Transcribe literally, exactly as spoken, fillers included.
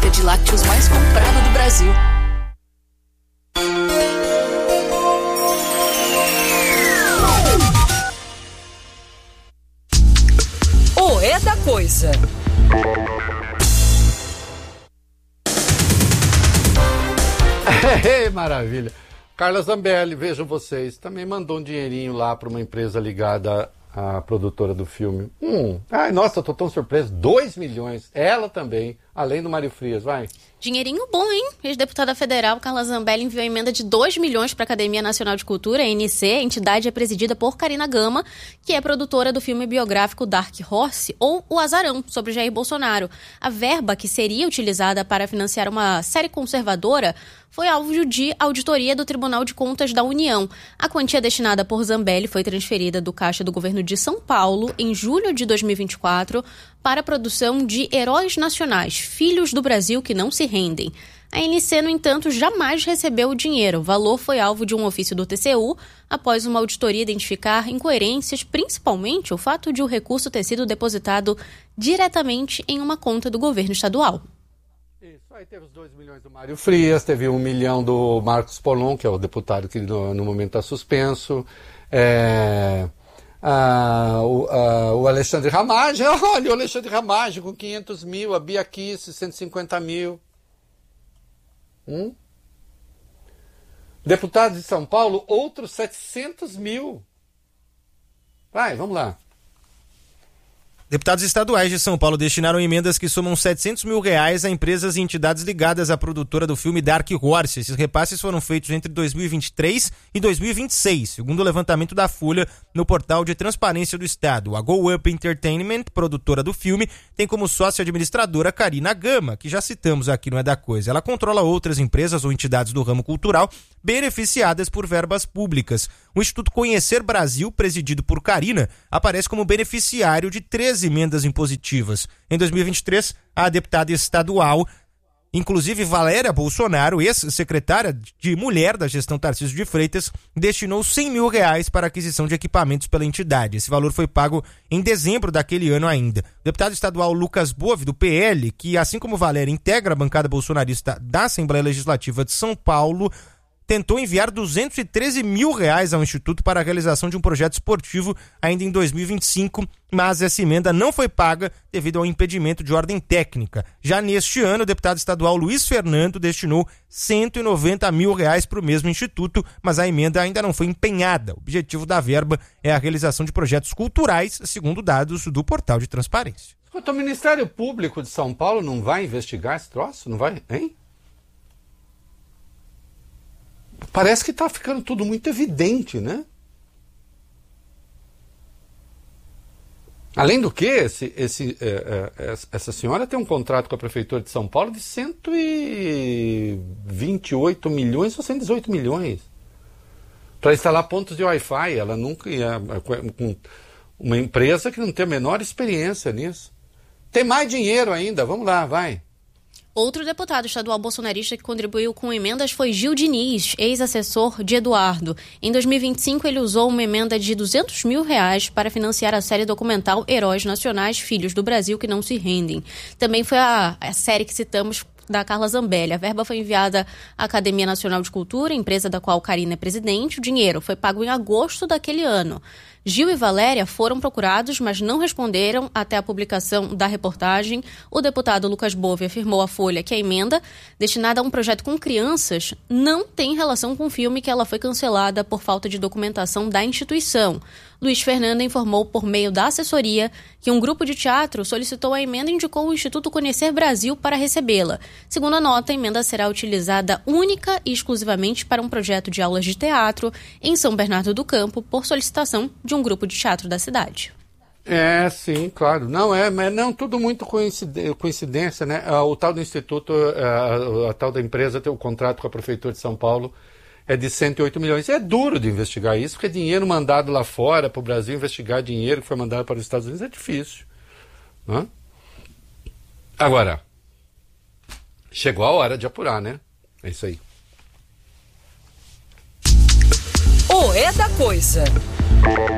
marca de lácteos mais comprada do Brasil. O É da Coisa. É, maravilha. Carla Zambelli, vejam vocês, também mandou um dinheirinho lá para uma empresa ligada à produtora do filme. Hum, ai, nossa, eu tô tão surpreso. Dois milhões. Ela também, além do Mário Frias, vai. Dinheirinho bom, hein? Ex-deputada federal Carla Zambelli enviou emenda de dois milhões para a Academia Nacional de Cultura, a A N C. A entidade é presidida por Karina Gama, que é produtora do filme biográfico Dark Horse, ou O Azarão, sobre Jair Bolsonaro. A verba que seria utilizada para financiar uma série conservadora foi alvo de auditoria do Tribunal de Contas da União. A quantia destinada por Zambelli foi transferida do caixa do governo de São Paulo em julho de dois mil e vinte e quatro para a produção de Heróis Nacionais, Filhos do Brasil que Não Se Rendem. A A N C, no entanto, jamais recebeu o dinheiro. O valor foi alvo de um ofício do T C U após uma auditoria identificar incoerências, principalmente o fato de o recurso ter sido depositado diretamente em uma conta do governo estadual. Isso, aí teve os dois milhões do Mário Frias, teve um milhão do Marcos Polon, que é o deputado que no, no momento está suspenso. É... Ah, o, ah, o Alexandre Ramagem, olha o Alexandre Ramagem com quinhentos mil, a Bia Kicis, cento e cinquenta mil. Hum? Deputados de São Paulo, outros setecentos mil. Vai, vamos lá. Deputados estaduais de São Paulo destinaram emendas que somam setecentos mil reais a empresas e entidades ligadas à produtora do filme Dark Horse. Esses repasses foram feitos entre dois mil e vinte e três e dois mil e vinte e seis, segundo o levantamento da Folha no portal de transparência do Estado. A Go Up Entertainment, produtora do filme, tem como sócia administradora Karina Gama, que já citamos aqui no É da Coisa. Ela controla outras empresas ou entidades do ramo cultural beneficiadas por verbas públicas. O Instituto Conhecer Brasil, presidido por Karina, aparece como beneficiário de treze emendas impositivas. Em dois mil e vinte e três, a deputada estadual, inclusive Valéria Bolsonaro, ex-secretária de Mulher da gestão Tarcísio de Freitas, destinou cem mil reais para a aquisição de equipamentos pela entidade. Esse valor foi pago em dezembro daquele ano ainda. O deputado estadual Lucas Bove, do P L, que assim como Valéria integra a bancada bolsonarista da Assembleia Legislativa de São Paulo, tentou enviar duzentos e treze mil reais ao Instituto para a realização de um projeto esportivo ainda em dois mil e vinte e cinco, mas essa emenda não foi paga devido ao impedimento de ordem técnica. Já neste ano, o deputado estadual Luiz Fernando destinou cento e noventa mil reais para o mesmo instituto, mas a emenda ainda não foi empenhada. O objetivo da verba é a realização de projetos culturais, segundo dados do portal de transparência. O Ministério Público de São Paulo não vai investigar esse troço? Não vai, hein? Parece que está ficando tudo muito evidente, né? Além do que, esse, esse, é, é, essa senhora tem um contrato com a Prefeitura de São Paulo de cento e vinte e oito milhões ou cento e dezoito milhões para instalar pontos de Wi-Fi. Ela nunca ia, com uma empresa que não tem a menor experiência nisso. Tem mais dinheiro ainda, vamos lá, vai. Outro deputado estadual bolsonarista que contribuiu com emendas foi Gil Diniz, ex-assessor de Eduardo. Em dois mil e vinte e cinco, ele usou uma emenda de duzentos mil reais para financiar a série documental Heróis Nacionais, Filhos do Brasil que Não Se Rendem. Também foi a, a série que citamos da Carla Zambelli. A verba foi enviada à Academia Nacional de Cultura, empresa da qual Karina é presidente. O dinheiro foi pago em agosto daquele ano. Gil e Valéria foram procurados, mas não responderam até a publicação da reportagem. O deputado Lucas Bove afirmou à Folha que a emenda, destinada a um projeto com crianças, não tem relação com o filme, que ela foi cancelada por falta de documentação da instituição. Luiz Fernando informou por meio da assessoria que um grupo de teatro solicitou a emenda e indicou o Instituto Conhecer Brasil para recebê-la. Segundo a nota, a emenda será utilizada única e exclusivamente para um projeto de aulas de teatro em São Bernardo do Campo, por solicitação de um grupo de teatro da cidade. É, sim, claro. Não, é, mas não, tudo muito coincidência, né? O tal do Instituto, a, a tal da empresa tem o contrato com a Prefeitura de São Paulo, é de cento e oito milhões. É duro de investigar isso, porque dinheiro mandado lá fora para o Brasil, investigar dinheiro que foi mandado para os Estados Unidos é difícil. Né? Agora, chegou a hora de apurar, né? É isso aí. O É da Coisa.